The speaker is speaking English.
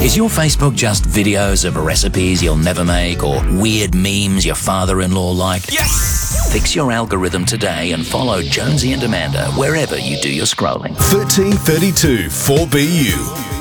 Is your Facebook just videos of recipes you'll never make or weird memes your father-in-law liked? Yes! Fix your algorithm today and follow Jonesy and Amanda wherever you do your scrolling. 1332 4BU.